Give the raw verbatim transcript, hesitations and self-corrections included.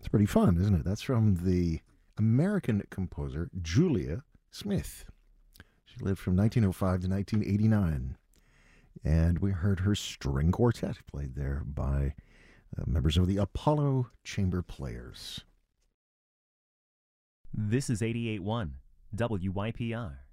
It's pretty fun, isn't it? That's from the American composer Julia Smith. She lived from nineteen oh five to nineteen eighty-nine. And we heard her string quartet played there by uh, members of the Apollo Chamber Players. This is eighty-eight point one W Y P R.